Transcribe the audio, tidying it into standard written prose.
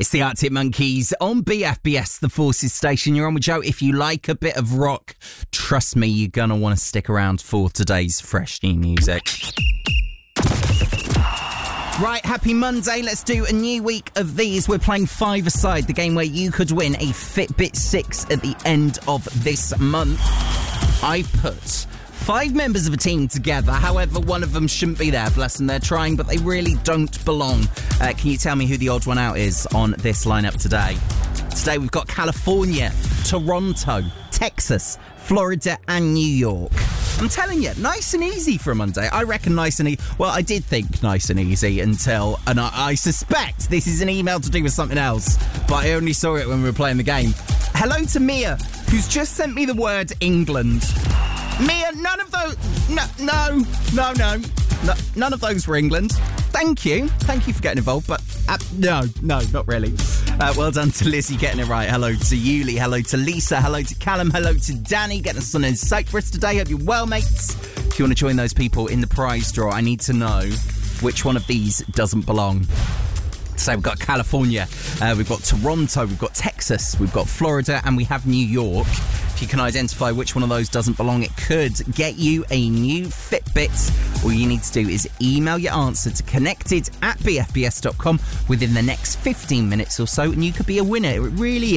It's the Arctic Monkeys on BFBS, the Forces station. You're on with Joe. If you like a bit of rock, trust me, you're going to want to stick around for today's fresh new music. Right, happy Monday. Let's do a new week of these. We're playing Five-A-Side, the game where you could win a Fitbit 6 at the end of this month. I put 5 members of a team together. However, one of them shouldn't be there. Bless them, they're trying, but they really don't belong. Can you tell me who the odd one out is on this lineup today? Today we've got California, Toronto, Texas, Florida and New York. I'm telling you, nice and easy for a Monday. I reckon nice and easy. Well, I did think nice and easy until, and I suspect this is an email to do with something else, but I only saw it when we were playing the game. Hello to Mia, who's just sent me the word England. Mia, none of those... No, none of those were England. Thank you for getting involved, but no, not really. Well done to Lizzie getting it right. Hello to Yuli, hello to Lisa, hello to Callum, hello to Danny getting us on in Cyprus today. Hope you're well, mates. If you want to join those people in the prize draw, I need to know which one of these doesn't belong. So we've got California, we've got Toronto, we've got Texas, we've got Florida, and we have New York. If you can identify which one of those doesn't belong, it could get you a new Fitbit. All you need to do is email your answer to connected@bfbs.com within the next 15 minutes or so, and you could be a winner. It really is.